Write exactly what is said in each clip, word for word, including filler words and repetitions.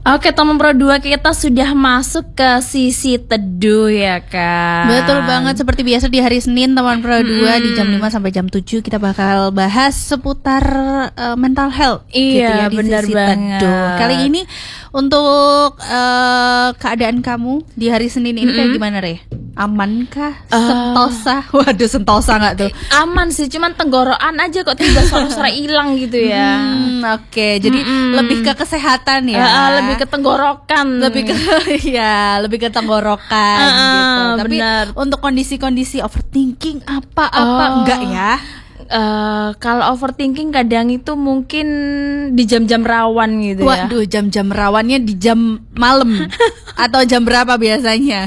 Oke, teman Pro dua, kita sudah masuk ke sisi teduh ya kan. Betul banget, seperti biasa di hari Senin teman Pro dua hmm. di jam lima sampai jam tujuh kita bakal bahas seputar uh, mental health. Iya, gitu ya, benar banget. Teduh. Kali ini untuk uh, keadaan kamu di hari Senin ini mm-hmm. kayak gimana, Re? Amankah? Sentosa? Uh, Waduh, sentosa nggak tuh? Aman sih, cuman tenggorokan aja kok tiba suara-suara hilang gitu ya. Hmm, Oke, okay. jadi mm-hmm. lebih ke kesehatan ya. Uh, lebih ke tenggorokan. Lebih ke ya, lebih ke tenggorokan uh, gitu. Tapi bener. untuk kondisi-kondisi overthinking apa-apa oh. enggak ya? Uh, kalau overthinking kadang itu mungkin di jam-jam rawan gitu. Waduh, ya. jam-jam rawannya di jam malam atau jam berapa biasanya?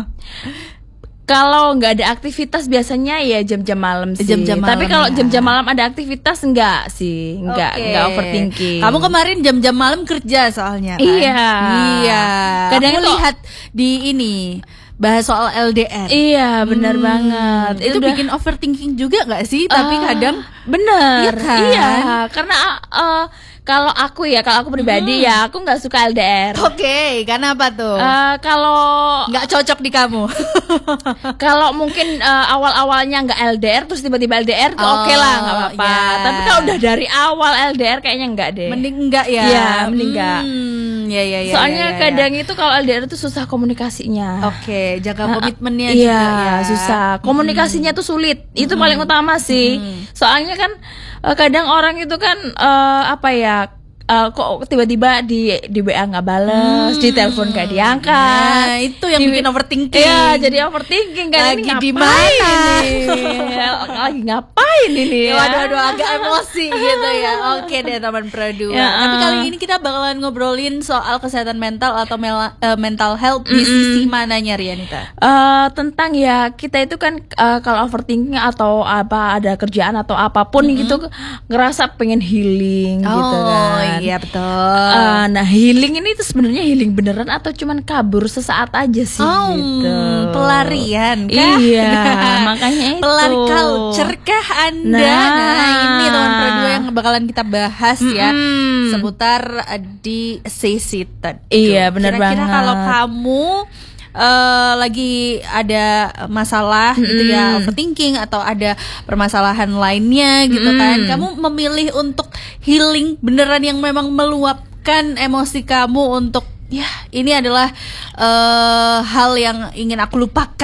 Kalau nggak ada aktivitas biasanya ya jam-jam malam sih. Jam-jam malam. Tapi kalau ya. jam-jam malam ada aktivitas enggak sih, enggak okay. enggak overthinking. Kamu kemarin jam-jam malam kerja soalnya kan? Iya. Iya. Kadang aku lihat di ini bahas soal L D R. Iya, benar hmm, banget. Itu, itu udah bikin overthinking juga nggak sih? Uh, Tapi kadang bener. Iya, kan? Iya, karena uh, kalau aku ya, kalau aku pribadi hmm. ya, aku nggak suka L D R. Oke, okay, karena apa tuh? Uh, kalau nggak cocok di kamu. Kalau mungkin uh, awal-awalnya nggak L D R, terus tiba-tiba L D R, tuh oh, oke okay lah, nggak apa-apa. Yeah. Tapi kalau udah dari awal L D R, kayaknya nggak deh. Mending enggak ya? Iya, mending enggak. Hmm, ya, ya, ya, Soalnya ya, ya, kadang ya. itu kalau L D R itu susah komunikasinya. Oke, okay, jaga komitmennya uh, juga iya, ya. susah. Komunikasinya hmm. tuh sulit. Itu hmm. paling utama sih. Hmm. Soalnya kan uh, kadang orang itu kan uh, apa ya? Uh, kok tiba-tiba di di W A nggak balas, hmm. di telepon nggak diangkat. Nah, itu yang di, bikin overthinking. Iya, jadi overthinking kan. Lagi ini di mana? Lagi ngapain ini? Ya? Waduh, waduh, agak emosi gitu ya. Oke deh teman Pro dua. Ya, Tapi kali ini kita bakalan ngobrolin soal kesehatan mental atau mel- uh, mental health di sisi mananya, Rianita? Uh, tentang ya kita itu kan uh, kalau overthinking atau apa ada kerjaan atau apapun mm-hmm. gitu ngerasa pengen healing oh, gitu kan. Iya betul. Uh, nah healing ini tuh sebenarnya healing beneran atau cuman kabur sesaat aja sih oh, gitu. Pelarian kah? Iya, makanya itu. Pelari culture kah Anda? Nah, nah ini teman Pro dua yang bakalan kita bahas mm-hmm. ya seputar uh, di sisi teduh. Iya, benar banget. Kira-kira kalau kamu Uh, lagi ada masalah mm-hmm. gitu ya, overthinking atau ada permasalahan lainnya gitu mm-hmm. kan, kamu memilih untuk healing beneran yang memang meluapkan emosi kamu untuk ya ini adalah uh, hal yang ingin aku lupakan